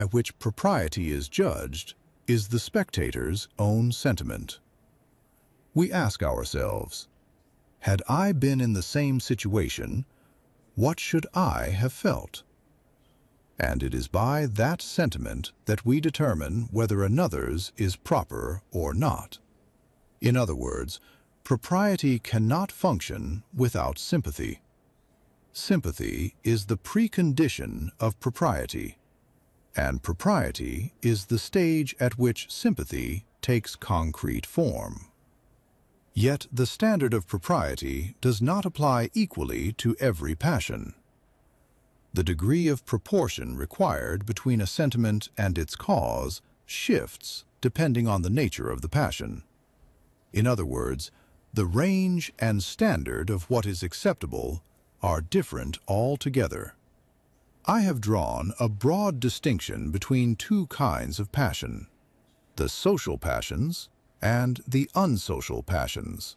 at which propriety is judged is the spectator's own sentiment. We ask ourselves, had I been in the same situation, what should I have felt? And it is by that sentiment that we determine whether another's is proper or not. In other words, propriety cannot function without sympathy. Sympathy is the precondition of propriety, and propriety is the stage at which sympathy takes concrete form. Yet the standard of propriety does not apply equally to every passion. The degree of proportion required between a sentiment and its cause shifts depending on the nature of the passion. In other words, the range and standard of what is acceptable are different altogether. I have drawn a broad distinction between two kinds of passion: the social passions and the unsocial passions.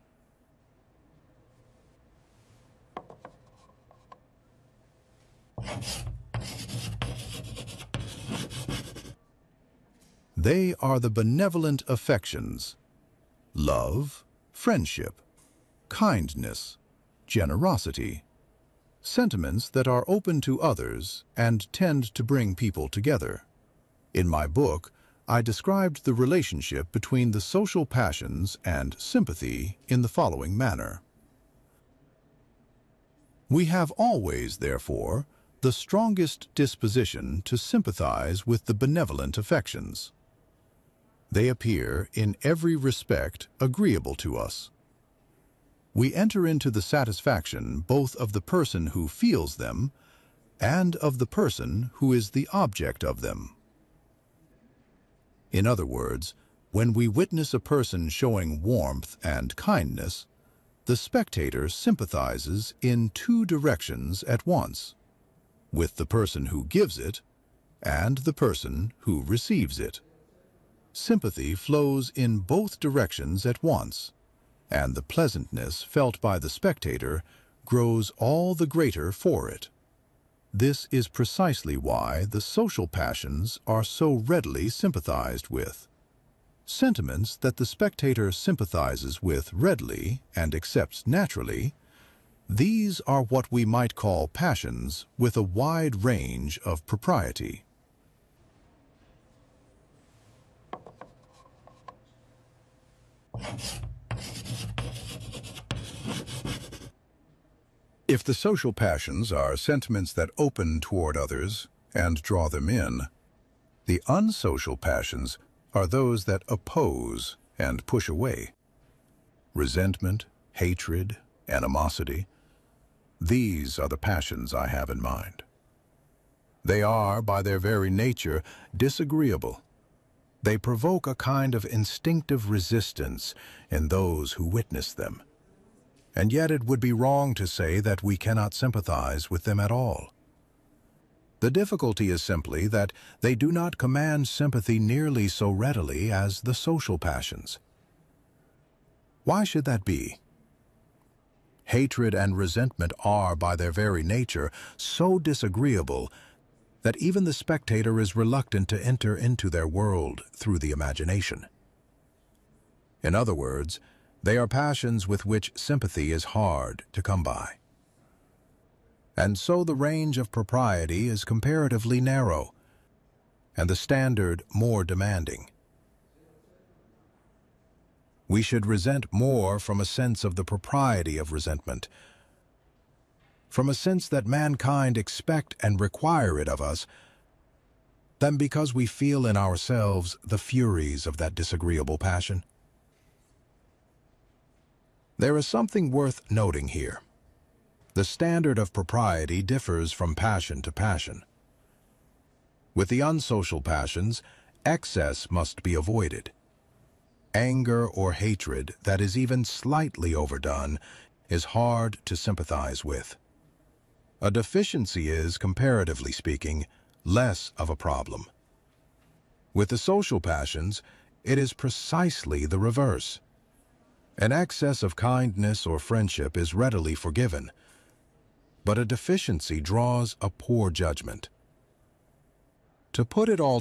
They are the benevolent affections: love, friendship, kindness, generosity, sentiments that are open to others and tend to bring people together. In my book, I described the relationship between the social passions and sympathy in the following manner. We have always, therefore, the strongest disposition to sympathize with the benevolent affections. They appear in every respect agreeable to us. We enter into the satisfaction both of the person who feels them and of the person who is the object of them. In other words, when we witness a person showing warmth and kindness, the spectator sympathizes in two directions at once, with the person who gives it and the person who receives it. Sympathy flows in both directions at once, and the pleasantness felt by the spectator grows all the greater for it. This is precisely why the social passions are so readily sympathized with. Sentiments that the spectator sympathizes with readily and accepts naturally, these are what we might call passions with a wide range of propriety. If the social passions are sentiments that open toward others and draw them in, the unsocial passions are those that oppose and push away. Resentment, hatred, animosity, these are the passions I have in mind. They are, by their very nature, disagreeable. They provoke a kind of instinctive resistance in those who witness them. And yet it would be wrong to say that we cannot sympathize with them at all. The difficulty is simply that they do not command sympathy nearly so readily as the social passions. Why should that be? Hatred and resentment are, by their very nature, so disagreeable that even the spectator is reluctant to enter into their world through the imagination. In other words, they are passions with which sympathy is hard to come by. And so the range of propriety is comparatively narrow, and the standard more demanding. We should resent more from a sense of the propriety of resentment, from a sense that mankind expect and require it of us, than because we feel in ourselves the furies of that disagreeable passion. There is something worth noting here. The standard of propriety differs from passion to passion. With the unsocial passions, excess must be avoided. Anger or hatred that is even slightly overdone is hard to sympathize with. A deficiency is, comparatively speaking, less of a problem. With the social passions, it is precisely the reverse. An excess of kindness or friendship is readily forgiven, but a deficiency draws a poor judgment. To put it all